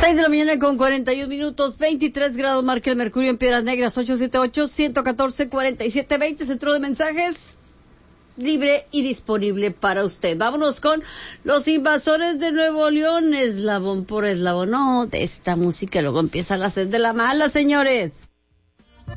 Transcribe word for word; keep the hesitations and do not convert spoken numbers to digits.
seis de la mañana con cuarenta y un minutos, veintitrés grados marca el mercurio en Piedras Negras, ocho siete ocho, uno uno cuatro, cuatro siete dos cero, centro de mensajes libre y disponible para usted. Vámonos con los Invasores de Nuevo León, eslabón por eslabón. No, de esta música luego empieza a hacer de la mala, señores.